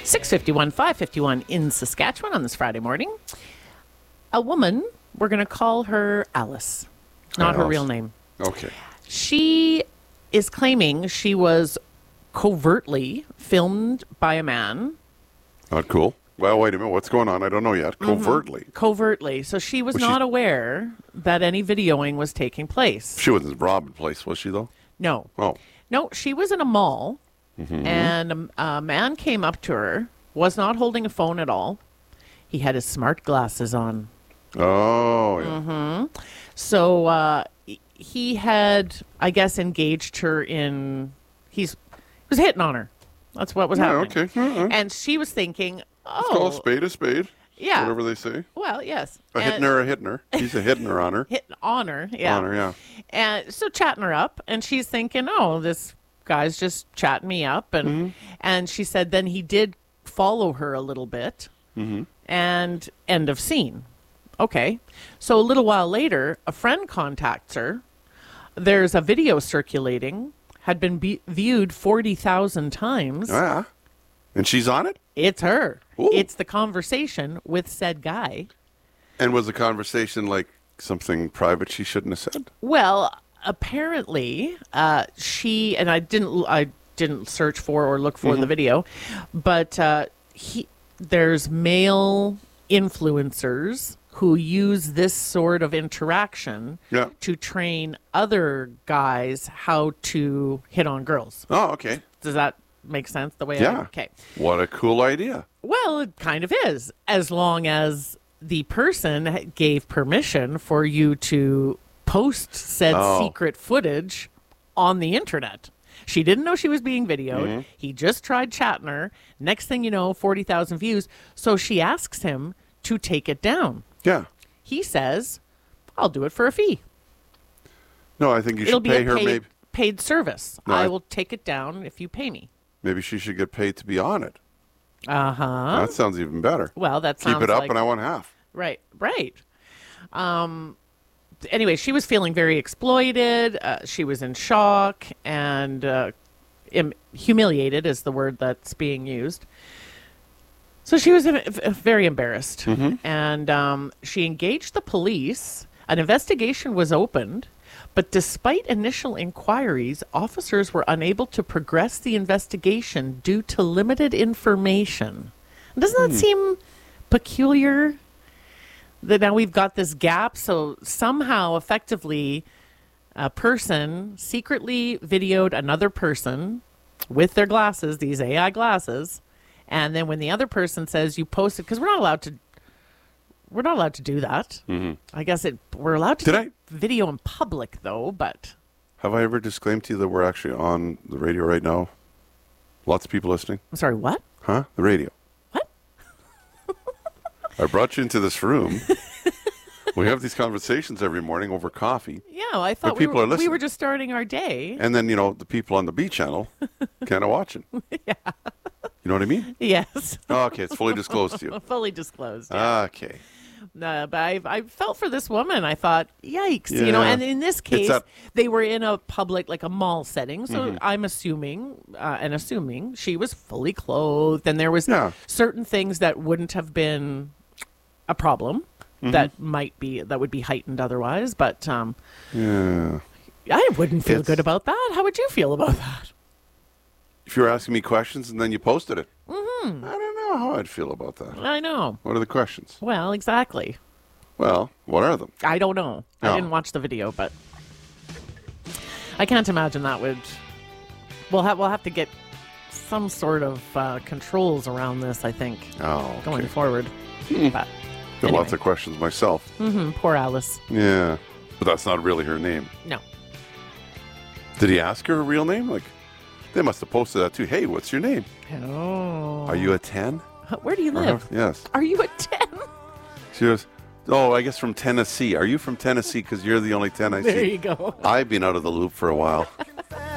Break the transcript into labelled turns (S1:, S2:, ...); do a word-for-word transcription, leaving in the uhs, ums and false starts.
S1: six fifty-one, five fifty-one in Saskatchewan on this Friday morning. A woman, we're going to call her Alice, not her
S2: Alice.
S1: real name.
S2: Okay.
S1: She is claiming she was covertly filmed by a man.
S2: Not cool. Well, wait a minute. What's going on? I don't know yet. Covertly.
S1: Mm-hmm. Covertly. So she was,
S2: Was
S1: not
S2: she-
S1: aware that any videoing was taking place.
S2: She wasn't robbing the place, was she, though?
S1: No.
S2: Oh.
S1: No, she was in a mall,
S2: Mm-hmm.
S1: and a, a man came up to her, was not holding a phone at all. He had his smart glasses on.
S2: Oh, yeah.
S1: Mm-hmm. So uh, he had, I guess, engaged her in, he's, he was hitting on her. That's what was
S2: Yeah,
S1: happening.
S2: okay. Uh-uh.
S1: And she was thinking,
S2: Let's call a
S1: oh,
S2: spade a spade.
S1: yeah.
S2: Whatever they say.
S1: Well, yes.
S2: A hitting her, a hitting her. He's a hitting her on her.
S1: Hitting on her, yeah.
S2: On her, yeah.
S1: And so chatting her up, and she's thinking, oh, this guy's just chatting me up. And
S2: Mm-hmm.
S1: and she said then he did follow her a little bit,
S2: Mm-hmm.
S1: and end of scene. Okay. So a little while later, a friend contacts her. There's a video circulating, had been be- viewed forty thousand times.
S2: Oh, yeah. And she's on it?
S1: It's her.
S2: Ooh.
S1: It's the conversation with said guy.
S2: And was the conversation like something private she shouldn't have said?
S1: Well, apparently, uh, she and I didn't. I didn't search for or look for the video, but uh, he there's male influencers who use this sort of interaction
S2: Yeah.
S1: to train other guys how to hit on girls.
S2: Oh, okay.
S1: Does that make sense? The way I
S2: Yeah.
S1: okay.
S2: What a cool idea.
S1: Well, it kind of is, as long as the person gave permission for you to post said
S2: Oh.
S1: secret footage on the internet. She didn't know she was being videoed.
S2: Mm-hmm.
S1: He just tried chatting her. Next thing you know, forty thousand views. So she asks him to take it down.
S2: Yeah.
S1: He says, I'll do it for a fee.
S2: No, I think you
S1: It'll
S2: should
S1: be
S2: pay
S1: a
S2: her
S1: paid,
S2: maybe.
S1: paid service.
S2: No,
S1: I
S2: I-
S1: will take it down if you pay me.
S2: Maybe she should get paid to be on it.
S1: Uh-huh.
S2: That sounds even better.
S1: Well, that sounds
S2: Keep it up
S1: like...
S2: and I want half.
S1: Right, right. Um, anyway, she was feeling very exploited. Uh, she was in shock and uh, im- humiliated is the word that's being used. So she was uh, very embarrassed. And um, she engaged the police. An investigation was opened. But despite initial inquiries, officers were unable to progress the investigation due to limited information. Doesn't that seem peculiar? That now we've got this gap, so somehow effectively a person secretly videoed another person with their glasses, these A I glasses, and then when the other person says you posted, because we're not allowed to we're not allowed to do that. Mm-hmm. I guess it we're allowed to
S2: Did
S1: do
S2: I-
S1: video in public though, but
S2: Have I ever disclaimed to you that we're actually on the radio right now? Lots of people listening.
S1: I'm sorry, what?
S2: Huh? The radio.
S1: What?
S2: I brought you into this room. We have these conversations every morning over coffee.
S1: Yeah, I thought we
S2: people
S1: were,
S2: are
S1: we
S2: listening.
S1: were just starting our day.
S2: And then, you know, the people on the B channel kind of watching. Yeah. You know what I mean?
S1: Yes.
S2: Oh, okay, it's fully disclosed to you.
S1: Fully disclosed. Yeah.
S2: Okay.
S1: No, but I, I felt for this woman. I thought, yikes, you know.
S2: Yeah.
S1: And in this case,
S2: that-
S1: they were in a public, like a mall setting. So
S2: Mm-hmm.
S1: I'm assuming, uh, and assuming she was fully clothed, and there was
S2: Yeah.
S1: certain things that wouldn't have been a problem.
S2: Mm-hmm.
S1: That might be that would be heightened otherwise. But um,
S2: Yeah.
S1: I wouldn't feel
S2: It's-
S1: good about that. How would you feel about that?
S2: If you were asking me questions and then you posted it, mm-hmm. I don't know how I'd feel about that.
S1: I know.
S2: What are the questions?
S1: Well, exactly.
S2: Well, what are them?
S1: I don't know. I
S2: Oh.
S1: didn't watch the video, but I can't imagine that would. We'll have we'll have to get some sort of uh, controls around this. I think
S2: Oh, okay.
S1: going forward.
S2: Hmm.
S1: But
S2: Got
S1: anyway.
S2: lots of questions myself.
S1: hmm poor Alice.
S2: Yeah. But that's not really her name.
S1: No.
S2: Did he ask her her real name? Like, they must have posted that too. Hey, what's your name?
S1: Oh.
S2: Are you a ten?
S1: Where do you live?
S2: Yes.
S1: Are you a ten?
S2: She goes, oh, I guess from Tennessee. Are you from Tennessee? Because you're the only ten I
S1: There
S2: see.
S1: you go.
S2: I've been out of the loop for a while.